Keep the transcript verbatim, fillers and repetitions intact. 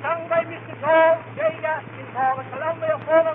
sung by Mister Joe J. Gaskin Morgan, along with a